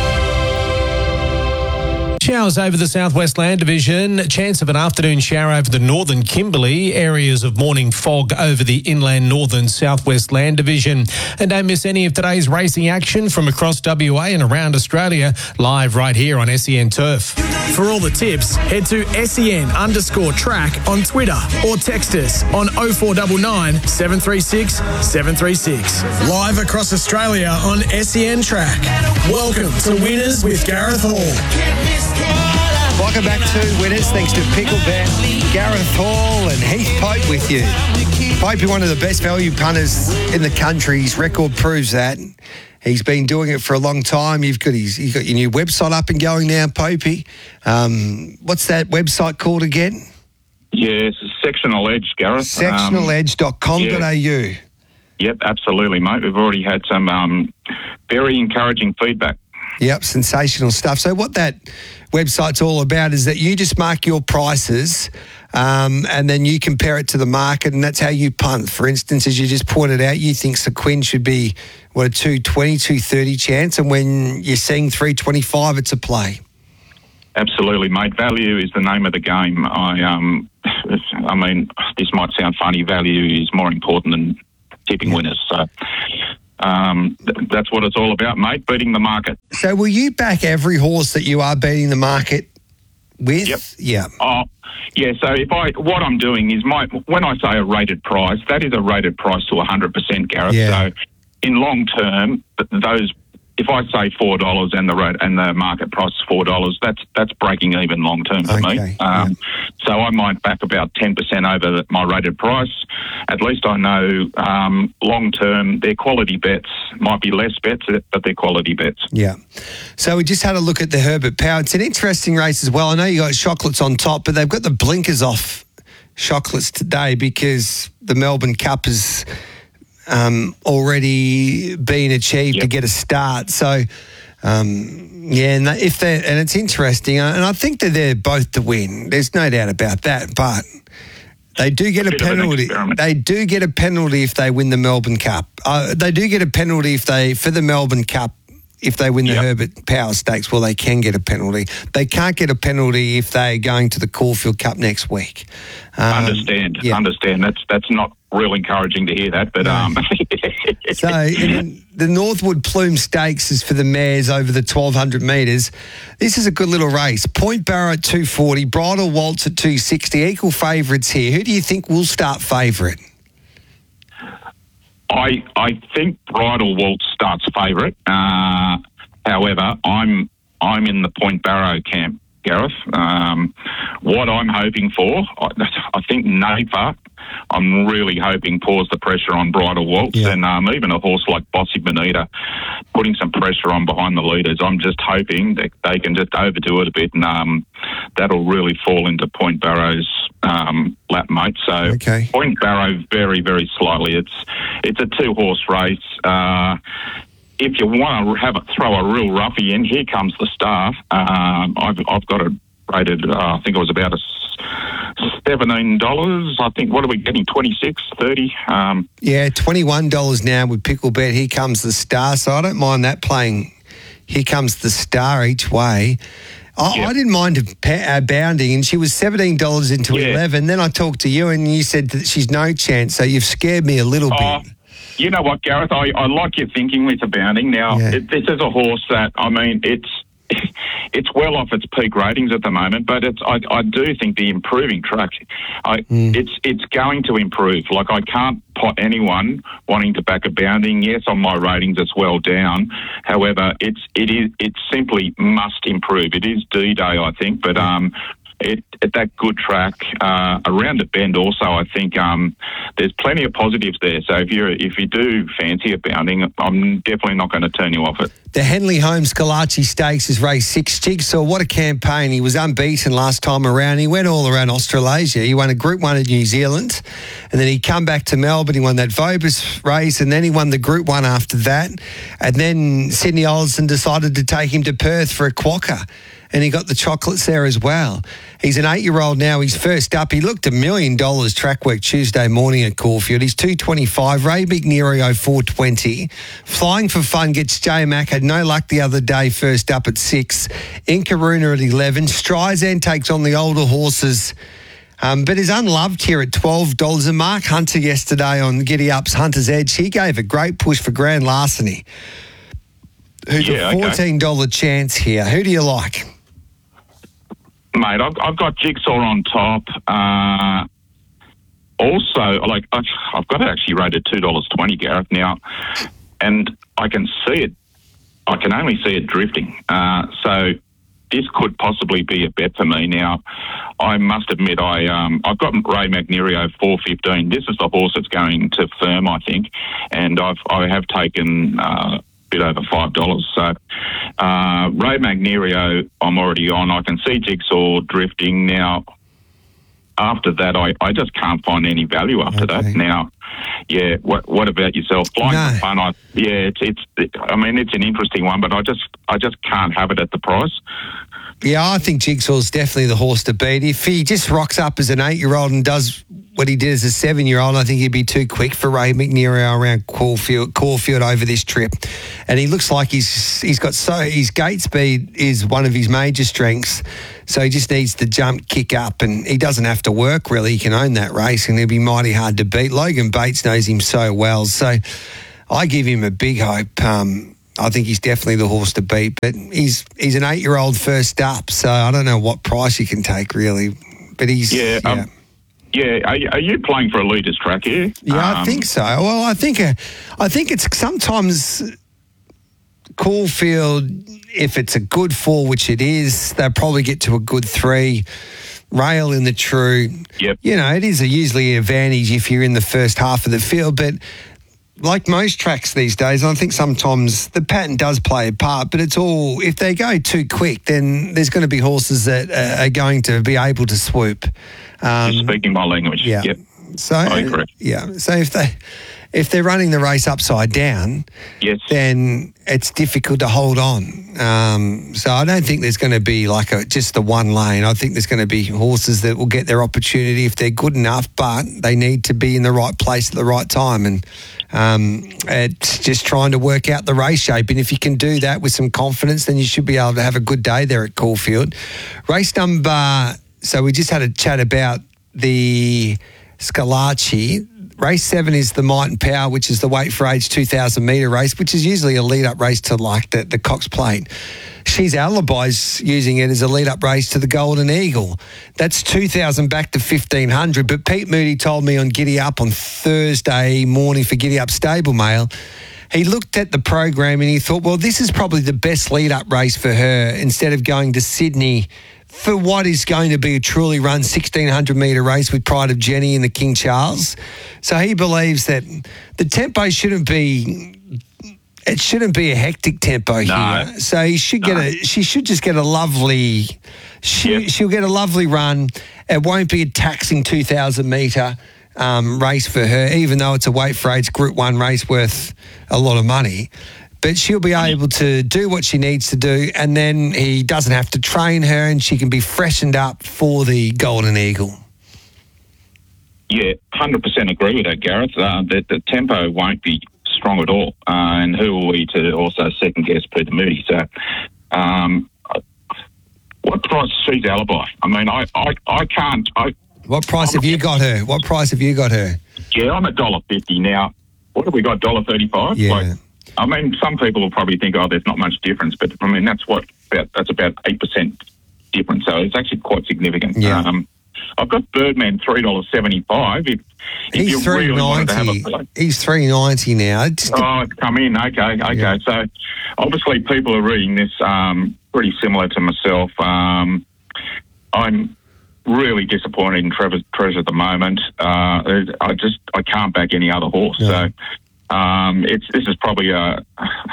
Showers over the Southwest Land Division. Chance of an afternoon shower over the northern Kimberley. Areas of morning fog over the inland northern Southwest Land Division. And don't miss any of today's racing action from across WA and around Australia. Live right here on SEN Turf. For all the tips, head to SEN_track on Twitter or text us on 0499 736 736. Live across Australia on SEN Track. Welcome to Winners with Gareth Hall. Welcome back to Winners. Thanks to Picklebet, Gareth Hall and Heath Pope with you. Pope, you're one of the best value punters in the country. His record proves that. He's been doing it for a long time. You've got your new website up and going now, Popey. What's that website called again? Yes, Sectional Edge, Gareth. Sectionaledge.com.au. Yep, absolutely, mate. We've already had some very encouraging feedback. Yep, sensational stuff. So what that website's all about is that you just mark your prices and then you compare it to the market, and that's how you punt. For instance, as you just pointed out, you think Sequin should be, a 220, 230 chance, and when you're seeing 325, it's a play. Absolutely, mate. Value is the name of the game. I mean, this might sound funny. Value is more important than tipping winners. So that's what it's all about, mate, beating the market. So will you back every horse that you are beating the market with? Yep. Yeah. Oh, yeah, so what I'm doing is when I say a rated price, that is a rated price to 100%, Gareth. Yeah. So in long term, if I say $4 and the market price is $4, that's breaking even long term for me. So I might back about 10% over my rated price. At least I know long term they're quality bets. Might be less bets, but they're quality bets. Yeah. So we just had a look at the Herbert Power. It's an interesting race as well. I know you got Chocolates on top, but they've got the blinkers off Chocolates today because the Melbourne Cup is already been achieved to get a start. So, and it's interesting, and I think that they're both to win. There's no doubt about that, but they do get a penalty. They do get a penalty if they win the Melbourne Cup. They do get a penalty for the Melbourne Cup. If they win the Herbert Power Stakes, well, they can get a penalty. They can't get a penalty if they're going to the Caulfield Cup next week. Understand. That's not real encouraging to hear that, but So the Northwood Plume Stakes is for the mares over the 1,200 metres. This is a good little race. Point Barrow at 240, Bridal Waltz at 260. Equal favourites here. Who do you think will start favourite? I think Bridal Waltz starts favourite. However, I'm in the Point Barrow camp, Gareth. What I'm hoping for, I think Naper, I'm really hoping pours the pressure on Bridal Waltz, and even a horse like Bossy Bonita putting some pressure on behind the leaders. I'm just hoping that they can just overdo it a bit, and that'll really fall into Point Barrow's lap, mate. So Point Barrow very, very slightly. It's a two-horse race. If you want to throw a real roughie in, here comes the Star. I've got it rated, I think it was about $17. I think, what are we getting, 26, 30? Yeah, $21 now with Picklebet. Here comes the Star. So I don't mind that playing Here Comes the Star each way. I didn't mind bounding, and she was $17 into 11. Then I talked to you, and you said that she's no chance. So you've scared me a little bit. You know what, Gareth? I like your thinking with the bounding. Now, this is a horse that, I mean, it's well off its peak ratings at the moment, but I do think the improving track, it's going to improve. Like, I can't pot anyone wanting to back a bounding. Yes, on my ratings, it's well down. However, it simply must improve. It is D-Day, I think, but at that good track around the bend also, I think there's plenty of positives there. So if you do fancy a bounding, I'm definitely not going to turn you off it. The Henley Holmes Scalacci Stakes is race 6. Jigsaw, what a campaign. He was unbeaten last time around. He went all around Australasia. He won a Group 1 in New Zealand, and then he come back to Melbourne. He won that Vobis race, and then he won the Group 1 after that. And then Sydney Olsen decided to take him to Perth for a quokka, and he got the chocolates there as well. He's an 8-year-old now. He's first up. He looked $1 million track work Tuesday morning at Caulfield. He's 225. Ray McNerio 420. Flying for Fun gets J Mac. Had no luck the other day. First up at 6. Inkaruna at 11. Streisand takes on the older horses, but is unloved here at $12. And Mark Hunter yesterday on Giddy Up's Hunter's Edge, he gave a great push for Grand Larceny, who's a $14 chance here. Who do you like? Mate, I've got Jigsaw on top. Also, I've got it actually rated $2.20, Gareth, now, and I can see it. I can only see it drifting. So this could possibly be a bet for me. Now, I must admit, I've got Ray McNerio 415. This is the horse that's going to firm, I think, and I have taken bit over $5. So Ray McNerio, I'm already on. I can see Jigsaw drifting now. After that, I just can't find any value after that. Now, yeah. What about yourself? Flying for Fun. It's an interesting one, but I just can't have it at the price. Yeah, I think Jigsaw's definitely the horse to beat. If he just rocks up as an 8-year-old and does what he did as a 7-year-old, I think he'd be too quick for Ray McNerio around Caulfield over this trip. And he looks like he's got his gate speed is one of his major strengths. So he just needs to jump, kick up, and he doesn't have to work really. He can own that race, and he'll be mighty hard to beat. Logan Bates knows him so well. So I give him a big hope. I think he's definitely the horse to beat, but he's an 8-year-old first up, so I don't know what price you can take really. But he's Are you playing for a leader's track here? Yeah, I think so. Well, I think it's sometimes Caulfield, if it's a good 4, which it is, they'll probably get to a good 3. Rail in the true. Yep. You know, it is usually an advantage if you're in the first half of the field, but like most tracks these days, I think sometimes the pattern does play a part, but it's all, if they go too quick, then there's going to be horses that are going to be able to swoop. You're speaking my language. Yeah. Yep. So, I agree. Yeah. So if they're running the race upside down, yes, then it's difficult to hold on. So I don't think there's going to be like just the one lane. I think there's going to be horses that will get their opportunity if they're good enough, but they need to be in the right place at the right time. And it's just trying to work out the race shape. And if you can do that with some confidence, then you should be able to have a good day there at Caulfield. Race number, so we just had a chat about the Scalacci. Race 7 is the Might and Power, which is the weight for age 2,000 metre race, which is usually a lead-up race to like the Cox Plate. She's Alibi's using it as a lead-up race to the Golden Eagle. That's 2,000 back to 1,500. But Pete Moody told me on Giddy Up on Thursday morning for Giddy Up Stable Mail, he looked at the program and he thought, well, this is probably the best lead-up race for her instead of going to Sydney for what is going to be a truly run 1,600 metre race with Pride of Jenny and the King Charles. So he believes that the tempo shouldn't be a hectic tempo here. So he should she should just get a lovely, she'll get a lovely run. It won't be a taxing 2,000 metre race for her, even though it's a weight for age Group 1 race worth a lot of money. But she'll be able to do what she needs to do, and then he doesn't have to train her, and she can be freshened up for the Golden Eagle. Yeah, 100% agree with that, Gareth. The tempo won't be strong at all. And who are we to also second-guess Peter Moody? So what price is She's Alibi? I mean, I can't... What price have you got her? What price have you got her? Yeah, I'm at $1.50 now. What have we got, $1.35? Yeah. I mean, some people will probably think, oh, there's not much difference, but I mean, that's about 8% difference. So it's actually quite significant. Yeah. I've got Birdman $3.75. If you really wanted to have a play. He's $3.90 now. It's come in. Okay. Yeah. So obviously people are reading this pretty similar to myself. I'm really disappointed in Trevor's Treasure at the moment. I can't back any other horse. No. So This is probably a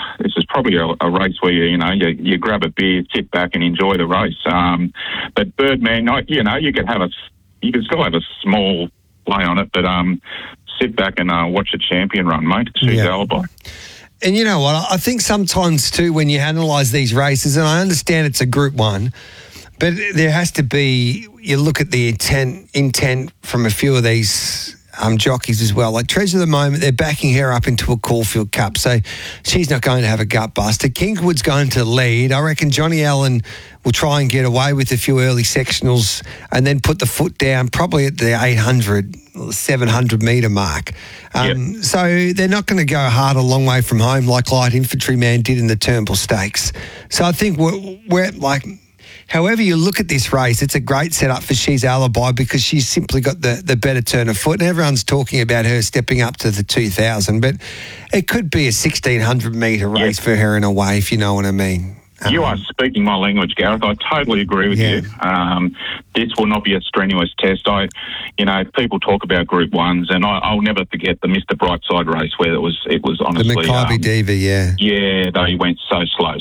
race where you grab a beer, sit back, and enjoy the race. But Birdman, you could still have a small play on it, but sit back and watch the champion run, mate. She's alibi. And you know what? I think sometimes too, when you analyse these races, and I understand it's a Group 1, but there has to be, you look at the intent from a few of these jockeys as well. Like Treasure of the Moment, they're backing her up into a Caulfield Cup, so she's not going to have a gut buster. Kingswood's going to lead. I reckon Johnny Allen will try and get away with a few early sectionals and then put the foot down probably at the 800, 700 metre mark. So they're not going to go hard a long way from home like Light Infantryman did in the Turnbull Stakes. So I think we're like... However you look at this race, it's a great setup for She's Alibi because she's simply got the better turn of foot. And everyone's talking about her stepping up to the 2,000, but it could be a 1,600 metre race for her in a way, if you know what I mean. You are speaking my language, Gareth. I totally agree with you. This will not be a strenuous test. People talk about Group 1s, and I'll never forget the Mr. Brightside race where it was honestly... The Maccabi Diva, Yeah, they went so slow.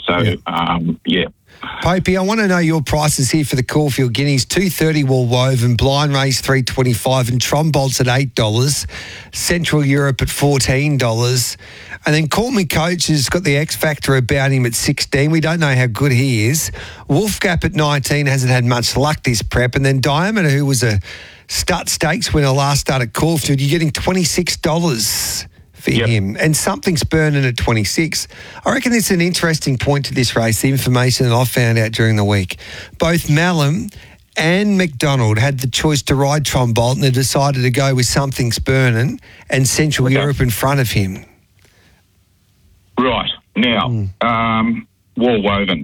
So, Popey, I want to know your prices here for the Caulfield Guineas. $2.30 Wool Woven, Blind Race $3.25, and Trombolt's at $8. Central Europe at $14, and then Call Me Coach has got the X Factor about him at $16. We don't know how good he is. Wolf Gap at $19 hasn't had much luck this prep, and then Diameter, who was a Start Stakes winner last start at Caulfield, you're getting $26 for him, and Something's Burning at 26. I reckon it's an interesting point to this race, the information that I found out during the week. Both Malum and McDonald had the choice to ride Trombolt, and they decided to go with Something's Burning and Central Europe in front of him. Right. Now, Wool Woven.